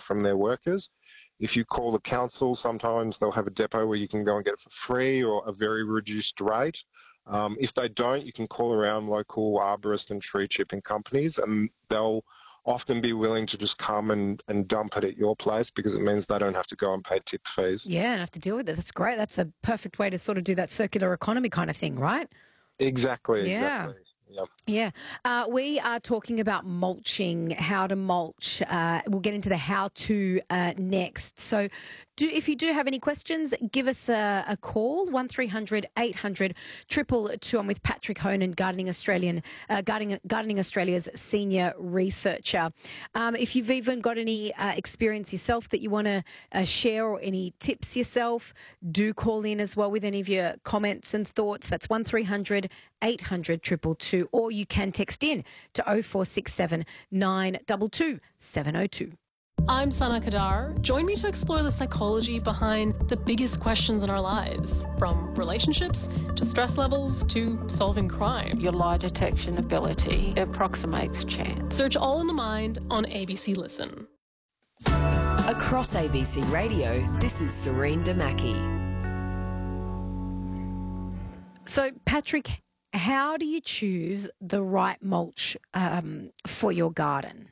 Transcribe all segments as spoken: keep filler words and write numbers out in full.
from their workers. If you call the council, sometimes they'll have a depot where you can go and get it for free or a very reduced rate. Um, if they don't, you can call around local arborist and tree chipping companies, and they'll often be willing to just come and, and dump it at your place because it means they don't have to go and pay tip fees. Yeah, and have to deal with it. That's great. That's a perfect way to sort of do that circular economy kind of thing, right? Exactly, Yeah. exactly. Yep. Yeah. Uh, we are talking about mulching, how to mulch. Uh, we'll get into the how-to uh, next. So do if you do have any questions, give us a, a call, one three hundred eight hundred two two two. I'm with Patrick Honan, Gardening Australian, uh, Gardening, Gardening Australia's senior researcher. Um, if you've even got any uh, experience yourself that you want to uh, share or any tips yourself, do call in as well with any of your comments and thoughts. That's one three hundred eight hundred two two two. Or you can text in to oh four six seven nine two two seven oh two. I'm Sana Kadar. Join me to explore the psychology behind the biggest questions in our lives, from relationships to stress levels to solving crime. Your lie detection ability approximates chance. Search All in the Mind on A B C Listen. Across A B C Radio, this is Serene Damaki. So, Patrick, how do you choose the right mulch um, for your garden?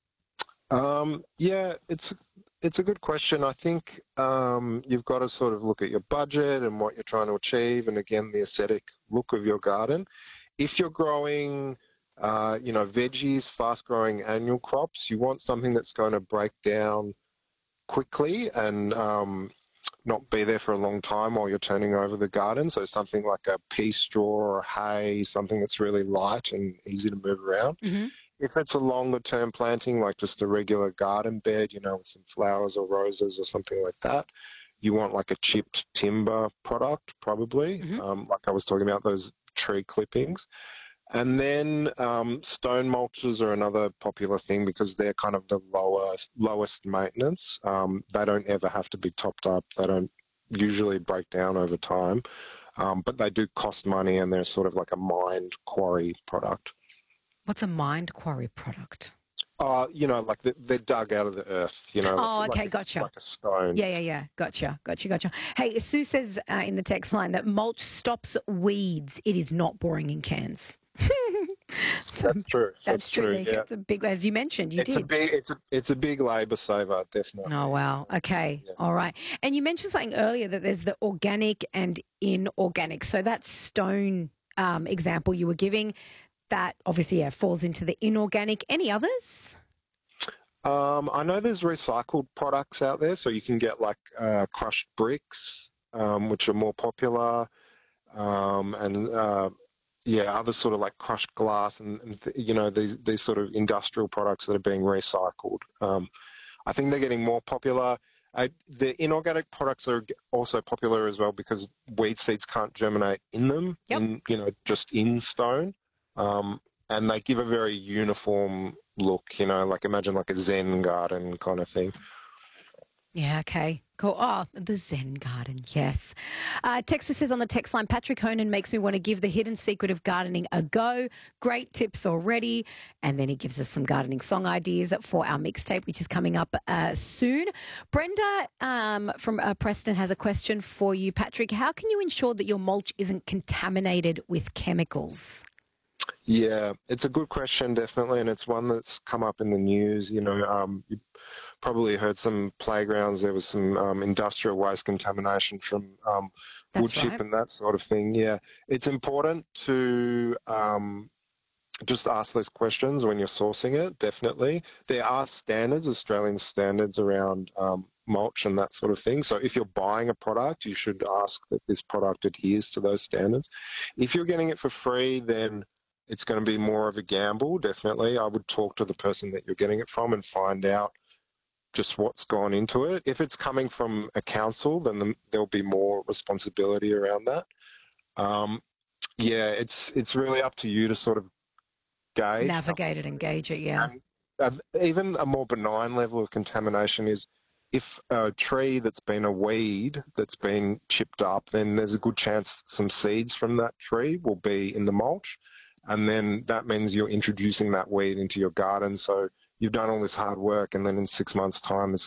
Um, yeah, it's it's a good question. I think um, you've got to sort of look at your budget and what you're trying to achieve, and again, the aesthetic look of your garden. If you're growing, uh, you know, veggies, fast-growing annual crops, you want something that's going to break down quickly and um, not be there for a long time while you're turning over the garden. So something like a pea straw or hay, something that's really light and easy to move around. Mm-hmm. If it's a longer term planting, like just a regular garden bed, you know, with some flowers or roses or something like that, you want like a chipped timber product, probably, Mm-hmm. um, like I was talking about, those tree clippings. And then um, stone mulches are another popular thing because they're kind of the lowest, lowest maintenance. Um, they don't ever have to be topped up. They don't usually break down over time, um, but they do cost money, and they're sort of like a mined quarry product. What's a mind quarry product? Uh, you know, like they're, they're dug out of the earth, you know. Oh, like okay, a, gotcha. Like a stone. Yeah, yeah, yeah. Gotcha, gotcha, gotcha. Hey, Sue says uh, in the text line that mulch stops weeds. It is not boring in cans. So That's true. That's, That's true. true. Nick. Yeah. It's a big, as you mentioned, you it's did. a big, it's a, it's a big labour saver, definitely. Oh, wow. Okay. Yeah. All right. And you mentioned something earlier that there's the organic and inorganic. So that stone um, example you were giving, that obviously yeah, falls into the inorganic. Any others? Um, I know there's recycled products out there, so you can get like uh, crushed bricks, um, which are more popular, um, and uh, yeah, other sort of like crushed glass and, and th- you know these these sort of industrial products that are being recycled. Um, I think they're getting more popular. I, the inorganic products are also popular as well because weed seeds can't germinate in them, Yep. in you know just in stone, um, and they give a very uniform look. You know, like imagine like a Zen garden kind of thing. Yeah, okay. Cool. Oh, the Zen garden, yes. Uh, Texas says on the text line, Patrick Honan makes me want to give the hidden secret of gardening a go. Great tips already. And then he gives us some gardening song ideas for our mixtape, which is coming up uh, soon. Brenda um, from uh, Preston has a question for you. Patrick, how can you ensure that your mulch isn't contaminated with chemicals? Yeah, it's a good question, definitely, and it's one that's come up in the news. You know, um, you probably heard some playgrounds. There was some um, industrial waste contamination from um, wood That's chip right. and that sort of thing. Yeah, it's important to um, just ask those questions when you're sourcing it. Definitely, there are standards, Australian standards around um, mulch and that sort of thing. So if you're buying a product, you should ask that this product adheres to those standards. If you're getting it for free, then it's going to be more of a gamble, definitely. I would talk to the person that you're getting it from and find out just what's gone into it. If it's coming from a council, then the, there'll be more responsibility around that. Um, yeah, it's it's really up to you to sort of gauge. Navigate it, engage it, yeah. And uh, even a more benign level of contamination is if a tree that's been a weed that's been chipped up, then there's a good chance some seeds from that tree will be in the mulch. And then that means you're introducing that weed into your garden. So you've done all this hard work, and then in six months' time, there's